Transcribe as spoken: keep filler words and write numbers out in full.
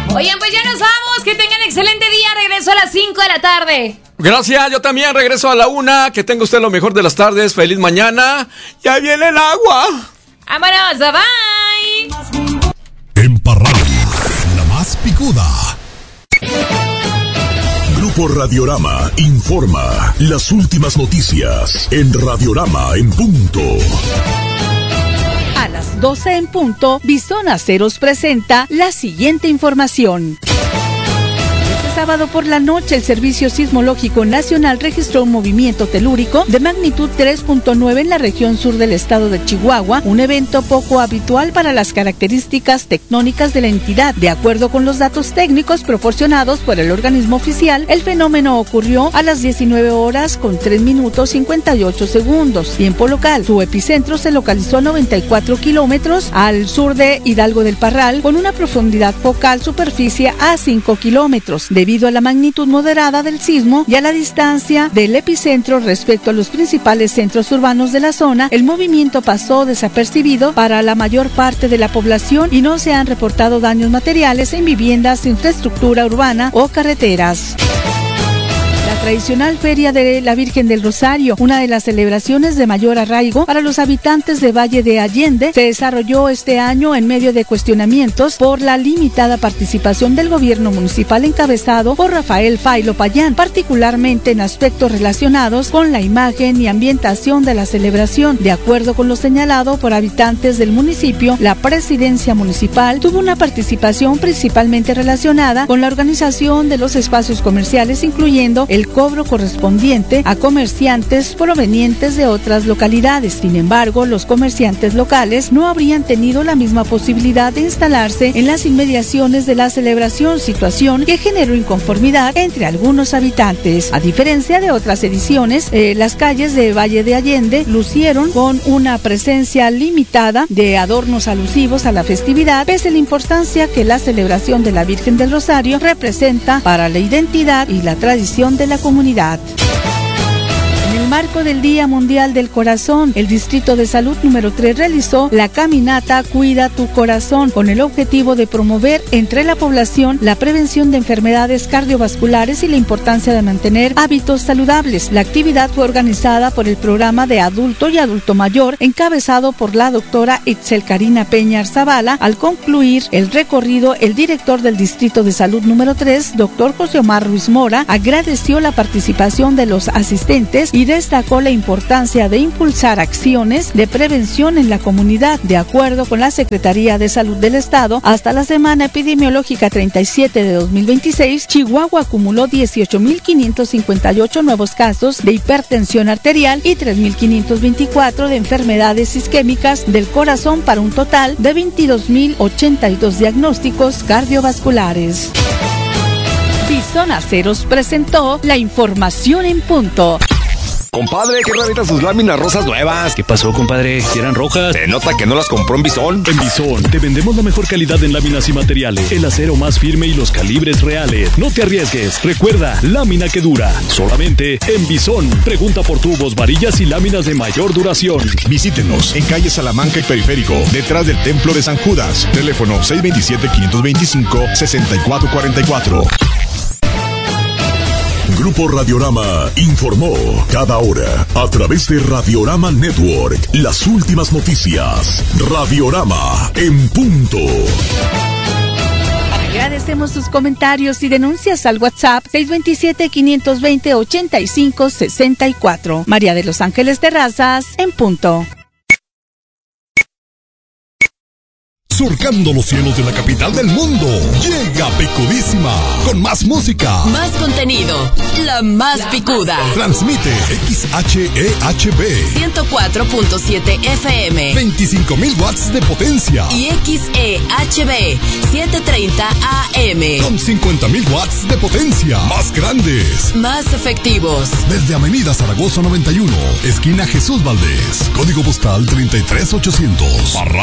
Oigan, pues ya nos vamos. Que tengan excelente día. Regreso a las cinco de la tarde. Gracias, yo también regreso a la una. Que tenga usted lo mejor de las tardes. Feliz mañana. Ya viene el agua. Vámonos, bye. En Parral, la más picuda. Grupo Radiorama informa las últimas noticias en Radiorama en punto. A las doce en punto, Bison Aceros presenta la siguiente información. Sábado por la noche, el Servicio Sismológico Nacional registró un movimiento telúrico de magnitud tres punto nueve en la región sur del estado de Chihuahua, un evento poco habitual para las características tectónicas de la entidad. De acuerdo con los datos técnicos proporcionados por el organismo oficial, el fenómeno ocurrió a las diecinueve horas con tres minutos cincuenta y ocho segundos, tiempo local. Su epicentro se localizó a noventa y cuatro kilómetros al sur de Hidalgo del Parral, con una profundidad focal superficie a cinco kilómetros. Debido a la magnitud moderada del sismo y a la distancia del epicentro respecto a los principales centros urbanos de la zona, el movimiento pasó desapercibido para la mayor parte de la población y no se han reportado daños materiales en viviendas, infraestructura urbana o carreteras. La tradicional Feria de la Virgen del Rosario, una de las celebraciones de mayor arraigo para los habitantes de Valle de Allende, se desarrolló este año en medio de cuestionamientos por la limitada participación del gobierno municipal encabezado por Rafael Failo Payán, particularmente en aspectos relacionados con la imagen y ambientación de la celebración. De acuerdo con lo señalado por habitantes del municipio, la presidencia municipal tuvo una participación principalmente relacionada con la organización de los espacios comerciales, incluyendo el cobro correspondiente a comerciantes provenientes de otras localidades. Sin embargo, los comerciantes locales no habrían tenido la misma posibilidad de instalarse en las inmediaciones de la celebración, situación que generó inconformidad entre algunos habitantes. A diferencia de otras ediciones, eh, las calles de Valle de Allende lucieron con una presencia limitada de adornos alusivos a la festividad, pese a la importancia que la celebración de la Virgen del Rosario representa para la identidad y la tradición de la comunidad. En el marco del Día Mundial del Corazón, el Distrito de Salud número tres realizó la caminata Cuida tu Corazón con el objetivo de promover entre la población la prevención de enfermedades cardiovasculares y la importancia de mantener hábitos saludables. La actividad fue organizada por el programa de adulto y adulto mayor, encabezado por la doctora Itzel Karina Peña Zavala. Al concluir el recorrido, el director del Distrito de Salud número tres, doctor José Omar Ruiz Mora, agradeció la participación de los asistentes y destacó la importancia de impulsar acciones de prevención en la comunidad. De acuerdo con la Secretaría de Salud del Estado, hasta la semana epidemiológica treinta y siete de dos mil veintiséis, Chihuahua acumuló dieciocho mil quinientos cincuenta y ocho nuevos casos de hipertensión arterial y tres mil quinientos veinticuatro de enfermedades isquémicas del corazón, para un total de veintidós mil ochenta y dos diagnósticos cardiovasculares. Bison Aceros presentó la información en punto. Compadre, qué raritas sus láminas rosas nuevas. ¿Qué pasó, compadre? ¿Si eran rojas? Se nota que no las compró en Bison. En Bison te vendemos la mejor calidad en láminas y materiales, el acero más firme y los calibres reales. No te arriesgues. Recuerda, lámina que dura. Solamente en Bison. Pregunta por tubos, varillas y láminas de mayor duración. Visítenos en calle Salamanca y Periférico, detrás del Templo de San Judas. Teléfono seis dos siete, cinco dos cinco, seis cuatro cuatro cuatro. Grupo Radiorama informó cada hora a través de Radiorama Network las últimas noticias. Radiorama en punto. Agradecemos sus comentarios y denuncias al WhatsApp seis dos siete, cinco dos cero, ocho cinco seis cuatro. María de los Ángeles Terrazas en punto. Surcando los cielos de la capital del mundo, llega Picudísima, con más música, más contenido, la más picuda. Transmite X H E H B ciento cuatro punto siete F M, veinticinco mil watts de potencia, y X E H B setecientos treinta A M con cincuenta mil watts de potencia, más grandes, más efectivos. Desde Avenida Zaragoza noventa y uno, esquina Jesús Valdés, código postal treinta y tres ochocientos.